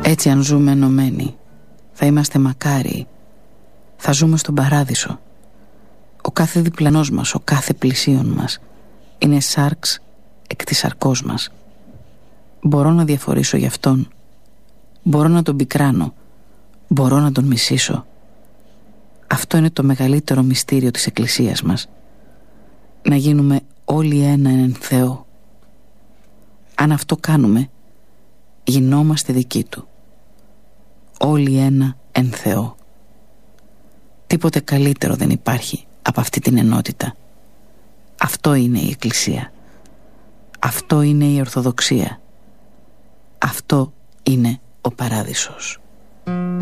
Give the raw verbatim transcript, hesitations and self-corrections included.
Έτσι αν ζούμε ενωμένοι, θα είμαστε μακάριοι, θα ζούμε στον παράδεισο. Ο κάθε διπλανός μας, ο κάθε πλησίον μας είναι σάρξ εκ της σαρκός μας. Μπορώ να διαφορήσω γι' αυτόν, μπορώ να τον πικράνω, μπορώ να τον μισήσω. Αυτό είναι το μεγαλύτερο μυστήριο της Εκκλησίας μας. Να γίνουμε όλοι ένα εν Θεό. Αν αυτό κάνουμε, γινόμαστε δικοί Του. Όλοι ένα εν Θεό. Τίποτε καλύτερο δεν υπάρχει από αυτή την ενότητα. Αυτό είναι η Εκκλησία. Αυτό είναι η Ορθοδοξία. Αυτό είναι ο Παράδεισος.